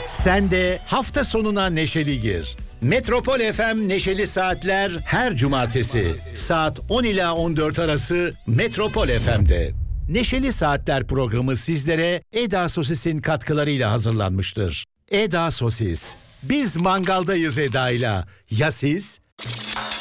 Sen de hafta sonuna neşeli gir. Metropol FM Neşeli Saatler her cumartesi saat 10 ila 14 arası Metropol FM'de. Neşeli Saatler programı sizlere Eda Sosis'in katkılarıyla hazırlanmıştır. Eda Sosis. Biz mangaldayız Eda'yla. Ya siz?